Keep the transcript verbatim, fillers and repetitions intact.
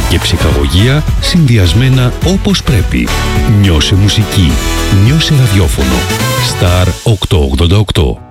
και ψυχαγωγία συνδυασμένα όπως πρέπει. Νιώσε μουσική. Νιώσε ραδιόφωνο. Star οκτακόσια ογδόντα οκτώ.